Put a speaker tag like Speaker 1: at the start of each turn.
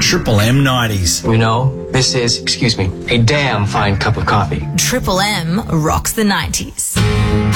Speaker 1: Triple M 90s.
Speaker 2: You know, this is, excuse me, a damn fine cup of coffee.
Speaker 3: Triple M rocks the 90s.